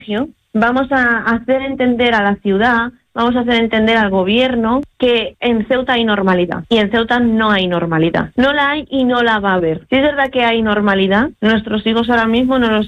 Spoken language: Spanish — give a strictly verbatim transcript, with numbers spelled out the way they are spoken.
vamos a hacer entender a la ciudad, vamos a hacer entender al gobierno que en Ceuta hay normalidad y en Ceuta no hay normalidad. No la hay y no la va a haber. Si es verdad que hay normalidad, nuestros hijos ahora mismo no los